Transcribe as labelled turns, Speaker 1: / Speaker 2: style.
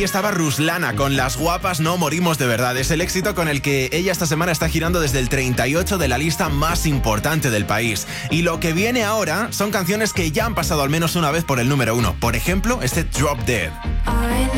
Speaker 1: estaba Ruslana con Las guapas no morimos de verdad. Es el éxito con el que ella esta semana está girando desde el 38 de la lista más importante del país. Y lo que viene ahora son canciones que ya han pasado al menos una vez por el número 1. Por ejemplo, este Drop Dead.